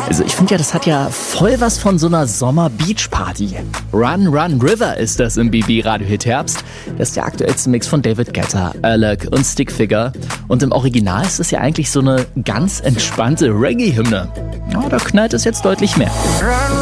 Also ich finde ja, das hat ja voll was von so einer Sommer-Beach-Party. Run, Run, River ist das im BB-Radio-Hit Herbst. Das ist der aktuellste Mix von David Guetta, Alec und Stickfigure. Und im Original ist es ja eigentlich so eine ganz entspannte Reggae-Hymne. Ja, da knallt es jetzt deutlich mehr. Run,